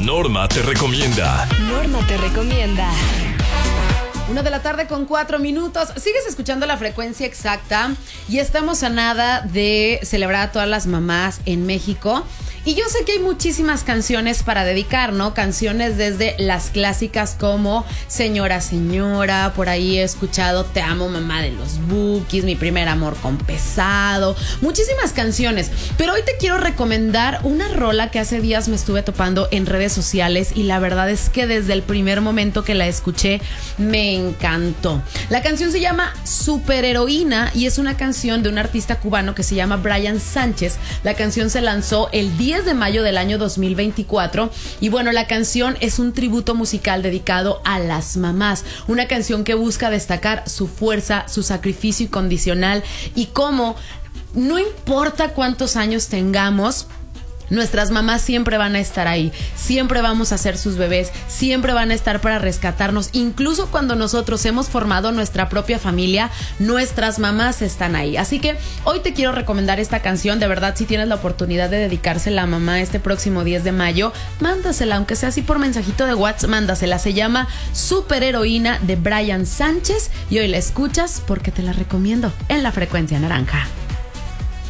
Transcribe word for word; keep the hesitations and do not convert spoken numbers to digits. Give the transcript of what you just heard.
Norma te recomienda. Norma te recomienda. Una de la tarde con cuatro minutos. Sigues escuchando La Frecuencia Exacta y estamos a nada de celebrar a todas las mamás en México. Y yo sé que hay muchísimas canciones para dedicar, ¿no? Canciones desde las clásicas como Señora, Señora, por ahí he escuchado Te amo, mamá de los Bukis, Mi primer amor con Pesado, muchísimas canciones. Pero hoy te quiero recomendar una rola que hace días me estuve topando en redes sociales y la verdad es que desde el primer momento que la escuché me encantó. La canción se llama Superheroína y es una canción de un artista cubano que se llama Brian Sánchez. La canción se lanzó el diez de mayo del año dos mil veinticuatro y bueno, la canción es un tributo musical dedicado a las mamás, una canción que busca destacar su fuerza, su sacrificio incondicional y cómo no importa cuántos años tengamos, nuestras mamás siempre van a estar ahí, siempre vamos a ser sus bebés, siempre van a estar para rescatarnos, incluso cuando nosotros hemos formado nuestra propia familia, nuestras mamás están ahí. Así que hoy te quiero recomendar esta canción, de verdad si tienes la oportunidad de dedicársela a mamá este próximo diez de mayo, mándasela, aunque sea así por mensajito de WhatsApp, mándasela, se llama Superheroína de Brian Sánchez y hoy la escuchas porque te la recomiendo en La Frecuencia Naranja.